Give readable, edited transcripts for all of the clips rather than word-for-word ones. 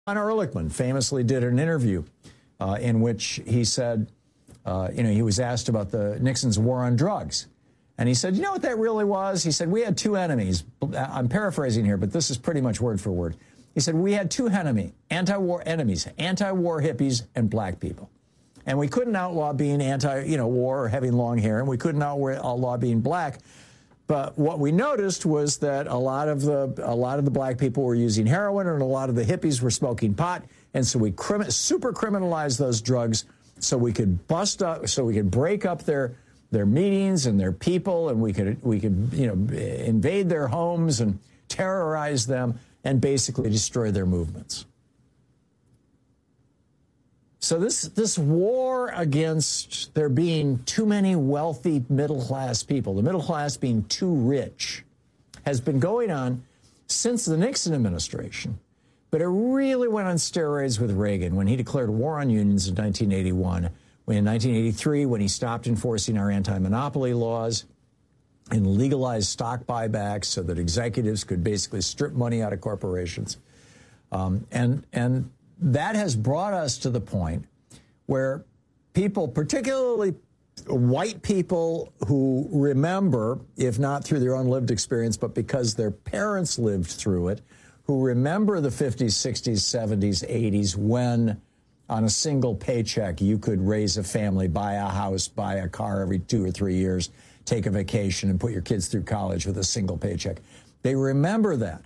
Ehrlichman famously did an interview in which he said, he was asked about Nixon's war on drugs. And he said, you know what that really was? He said, we had two enemies. I'm paraphrasing here, but this is pretty much word for word. He said, we had two anti-war enemies, anti-war hippies and black people. And we couldn't outlaw being anti-war or having long hair, and we couldn't outlaw being black. But what we noticed was that a lot of the black people were using heroin, and a lot of the hippies were smoking pot. And so we super criminalized those drugs so we could break up their meetings and their people, and we could invade their homes and terrorize them and basically destroy their movements. So this war against there being too many wealthy middle-class people, the middle class being too rich, has been going on since the Nixon administration. But it really went on steroids with Reagan when he declared war on unions in 1981, in 1983 when he stopped enforcing our anti-monopoly laws and legalized stock buybacks so that executives could basically strip money out of corporations. And that has brought us to the point where people, particularly white people who remember, if not through their own lived experience, but because their parents lived through it, who remember the 50s, 60s, 70s, 80s, when on a single paycheck you could raise a family, buy a house, buy a car every 2 or 3 years, take a vacation, and put your kids through college with a single paycheck. They remember that.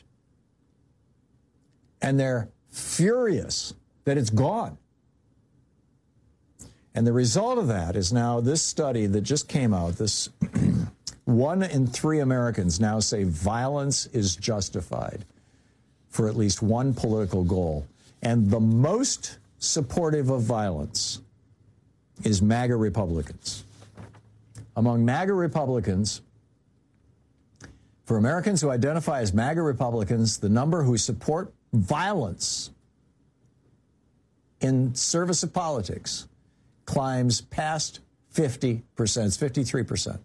And they're furious that it's gone. And the result of that is now this study that just came out, this 1 in 3 Americans now say violence is justified for at least one political goal. And the most supportive of violence is MAGA Republicans. Among MAGA Republicans, for Americans who identify as MAGA Republicans, the number who support violence in service of politics climbs past 50%. It's 53%.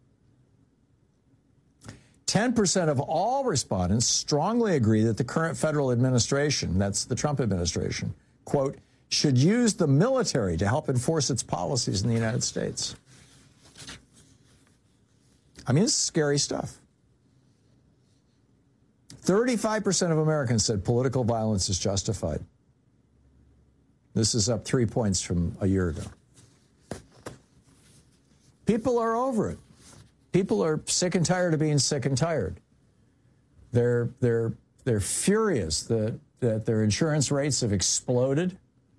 10% of all respondents strongly agree that the current federal administration, that's the Trump administration, quote, should use the military to help enforce its policies in the United States. I mean, this is scary stuff. 35% of Americans said political violence is justified. This is up 3 points from a year ago. People are over it. People are sick and tired of being sick and tired. They're furious that their insurance rates have exploded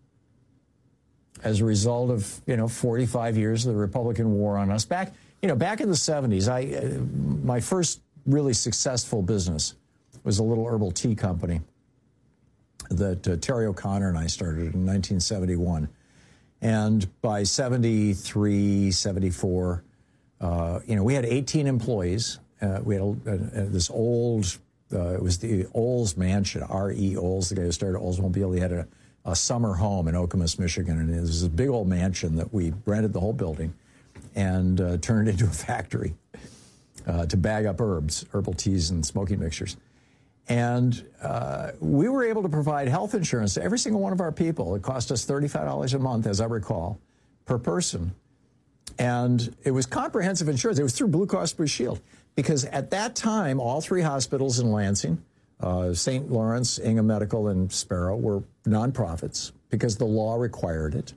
as a result of 45 years of the Republican war on us. Back in the 70s, my first really successful business was a little herbal tea company that Terry O'Connor and I started in 1971. And by 73, 74, we had 18 employees. We had this old, it was the Olds Mansion, R.E. Olds, the guy who started Oldsmobile. He had a summer home in Okemos, Michigan, and it was this big old mansion that we rented the whole building and turned into a factory to bag up herbal teas and smoking mixtures. And we were able to provide health insurance to every single one of our people. It cost us $35 a month, as I recall, per person. And it was comprehensive insurance. It was through Blue Cross Blue Shield. Because at that time, all 3 hospitals in Lansing, St. Lawrence, Ingham Medical, and Sparrow, were nonprofits because the law required it.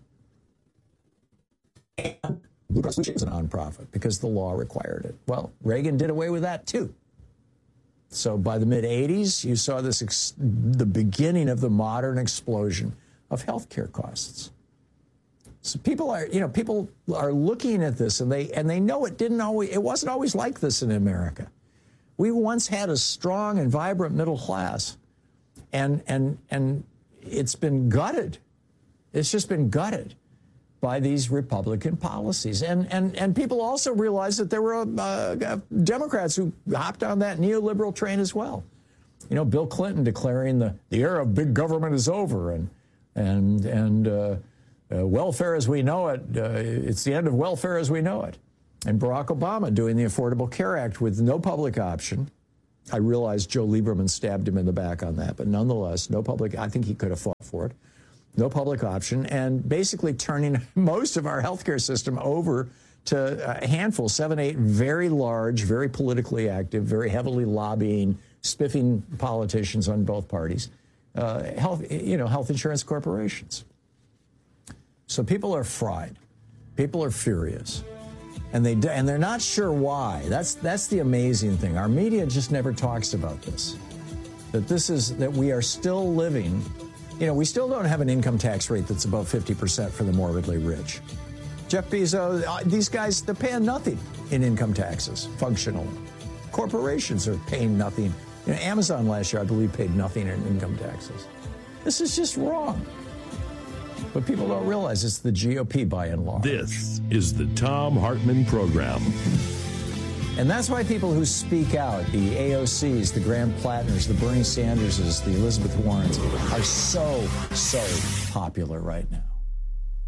And Blue Cross Blue Shield was a nonprofit because the law required it. Well, Reagan did away with that, too. So by the mid-'80s, you saw the beginning of the modern explosion of healthcare costs. So people are looking at this, and they know it wasn't always like this in America. We once had a strong and vibrant middle class, and it's been gutted. It's just been gutted by these Republican policies. And people also realized that there were Democrats who hopped on that neoliberal train as well. Bill Clinton declaring the era of big government is over, and welfare as we know it, it's the end of welfare as we know it. And Barack Obama doing the Affordable Care Act with no public option, I realize Joe Lieberman stabbed him in the back on that, but nonetheless, no public, I think he could have fought for it. No public option, and basically turning most of our healthcare system over to a handful, 7, 8 very large, very politically active, very heavily lobbying, spiffing politicians on both parties, health insurance corporations. So people are fried. People are furious. And they're not sure why. That's the amazing thing. Our media just never talks about this. That we are still living, we still don't have an income tax rate that's above 50% for the morbidly rich. Jeff Bezos, these guys, they're paying nothing in income taxes, functionally. Corporations are paying nothing. Amazon last year, I believe, paid nothing in income taxes. This is just wrong. But people don't realize it's the GOP by and large. This is the Thom Hartmann Program. And that's why people who speak out, the AOCs, the Graham Plattners, the Bernie Sanderses, the Elizabeth Warrens, are so popular right now.